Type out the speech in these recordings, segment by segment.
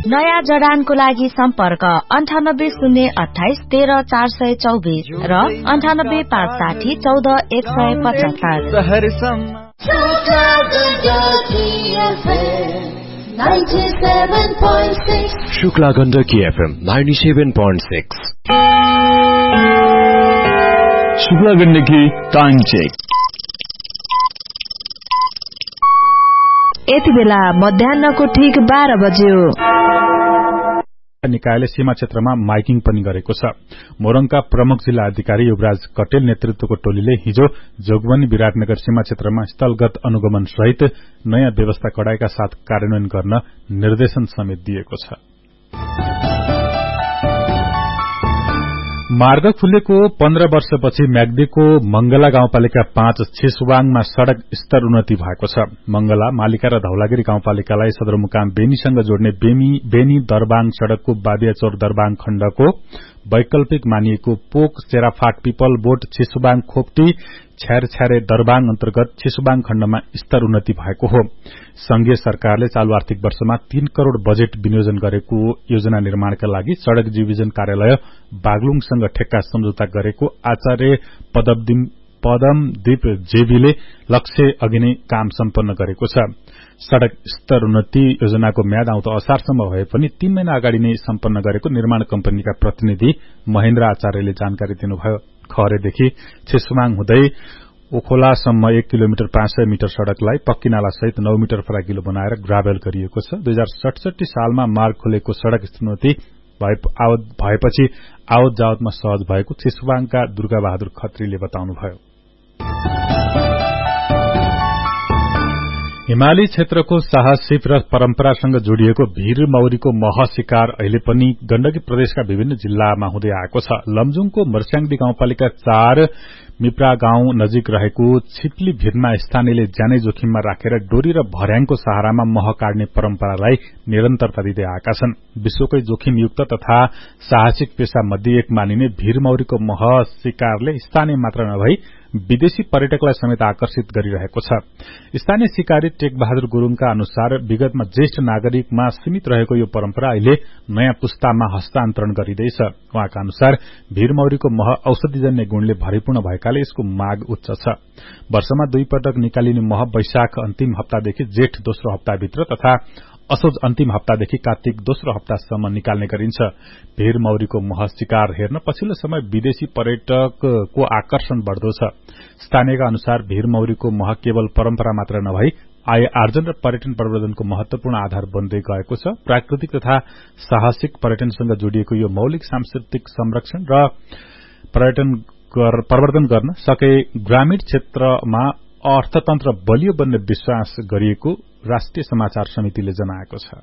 नयाँ जडानको लागि सम्पर्क 9808130424 र 9856140175। Shukla Gandaki FM 97.6। Shukla Gandaki time check. यति बेला मध्याहको ठीक 12 बज्यो। निकायले सीमा क्षेत्रमा माइकिङ पनि गरेको छ। मोरङका प्रमुख जिल्ला अधिकारी युवराज कटेल नेतृत्वको टोलीले हिजो जोगबनी विराटनगर सीमा क्षेत्रमा स्थलगत अनुगमन सहित नयाँ व्यवस्था कडाइका साथ कार्यान्वयन गर्न निर्देशन समेत दिएको छ। मार्ग खुलेको 15 वर्षपछि म्याग्दीको मंगला गाउँपालिका 5 छिसवाङमा सड़क स्तर उन्नति भएको छ। मंगला, मालिका र धौलागिरी गाउँपालिकालाई सदरमुकाम बेनीसँग जोड्ने बेनी दरबाङ सड़कको बादियाचौर दरबाङ खण्डको वैकल्पिक मानिएको पोक सेराफाट पिपल बोट छिसवाङ खोप्टी छ्यारे दरबाङ अन्तर्गत छिसवाङ खण्डमा स्तर उन्नति भएको हो। संघीय सरकारले चालू आर्थिक वर्षमा 3 करोड़ बजेट विनियोजन गरेको योजना निर्माणका लागि सड़क डिभिजन कार्यालय बागलुङसँग ठेक्का सम्झौता गरेको आचार्य पदमदीप जेबीले लक्ष्य अघि नै काम सम्पन्न गरेको छ। सड़क स्तर उन्नति योजनाको म्याद आउँदो असारसम्म भए पनि 3 महिना अगाडि नै सम्पन्न गरेको निर्माण कम्पनीका प्रतिनिधि महेन्द्र आचार्यले जानकारी दिनुभयो। खरेदेखि छिसवाङ हुँदै ओखोलासम्म 1 किलोमिटर 500 मिटर सड़कलाई पक्की नाला सहित 9 मिटर फराकिलो बनाएर ग्राभेल गरिएको छ। 2067 सालमा मार्ग खोलेको सड़क उन्नति भएपछि आवत जावतमा सहज भएको छिसवाङका दुर्गा बहादुर खत्रीले बताउनुभयो। हिमाली क्षेत्रको साहसिक र परम्परासँग जोडिएको भीर मौरीको मह शिकार अहिले पनि गण्डकी प्रदेशका विभिन्न जिल्लामा हुँदै आएको छ। लमजुङको मर्स्याङदी गाउँपालिका 4 मिप्रा गाउँ नजिक रहेको छिप्ली भीरमा स्थानीयले ज्यानै जोखिममा राखेर डोरी र भर्याङको सहारामा मह काट्ने परम्परालाई निरन्तरता दिँदै आएका छन्। विश्वकै जोखिमयुक्त तथा साहसिक पेशा मध्ये एक मानिने भीर मौरीको मह शिकारले स्थानीय मात्र नभई विदेशी पर्यटकलाई समेत आकर्षित गरिरहेको छ। स्थानीय शिकारी टेकबहादुर गुरूङका अनुसार विगतमा ज्येष्ठ नागरिकमा सीमित रहेको यो परम्परा अहिले नयाँ पुस्तामा हस्तान्तरण गरिँदैछ। उहाँका अनुसार भीर मौरीको मह औषधिजन्य गुणले भरिपूर्ण भएकाले यसको माग उच्च छ। वर्षमा 2 पटक निकालिने मह वैशाख अन्तिम हप्तादेखि जेठ दोस्रो हप्ताभित्र तथा असोज अन्तिम हप्तादेखि कार्तिक दोस्रो हप्तासम्म निकाल्ने गरिन्छ। भीर मौरीको मह शिकार हेर्न पछिल्लो समय विदेशी पर्यटकको आकर्षण बढ्दो छ। स्थानीयका अनुसार भीर मौरीको मह केवल परम्परा मात्र नभई आय आर्जन र पर्यटन प्रवर्धनको महत्वपूर्ण आधार बन्दै गएको छ। प्राकृतिक तथा साहसिक पर्यटनसँग जोडिएको यो मौलिक सांस्कृतिक संरक्षण र प्रवर्धन गर्न सके ग्रामीण क्षेत्रमा अर्थतन्त्र बलियो बन्ने विश्वास गरिएको राष्ट्रिय समाचार समितिले जनाएको छ।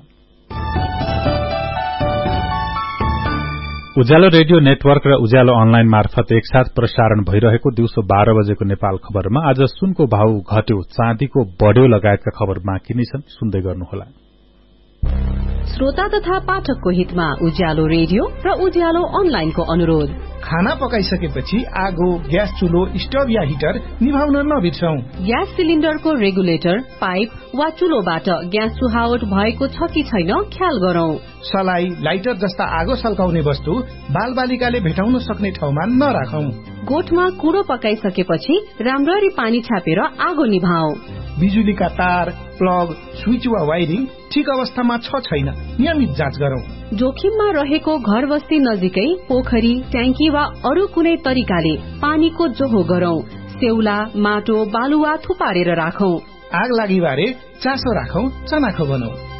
उज्यालो रेडियो नेटवर्क र उज्यालो अनलाइन मार्फत एकसाथ प्रसारण भइरहेको दिउँसो 12 बजेको नेपाल खबरमा आज सुनको भाव घट्यो, चाँदीको बढ्यो लगायतका खबर बाँकी नै छन्। सुन्दै गर्नुहोला। श्रोता तथा पाठकको हितमा उज्यालो रेडियो र उज्यालो अनलाइनको अनुरोध। खाना पकाइसकेपछि आगो, ग्यास चुलो, स्टोभ या हिटर निभाउन नबिर्सौं। ग्यास सिलिन्डरको रेगुलेटर, पाइप वा चुलोबाट ग्यास चुहावट भएको छ कि छैन ख्याल गरौं। सलाई, लाइटर जस्ता आगो सल्काउने वस्तु बालबालिकाले भेटाउन सक्ने ठाउँमा नराखौं। गोठमा कुँडो पकाइसकेपछि राम्ररी पानी छापेर आगो निभाऊ। बिजुलीका तार, प्लग, स्विच वा वायरिङ ठिक अवस्थामा छ छैन नियमित जाँच गरौं। जोखिममा रहेको घर बस्ती नजिकै पोखरी, ट्याङ्की वा अरू कुनै तरिकाले पानीको जोहो गरौं। सेउला, माटो, बालुवा थुपारेर राखौं। आग लागि बारे चासो राखौं, चनाखो बनौं।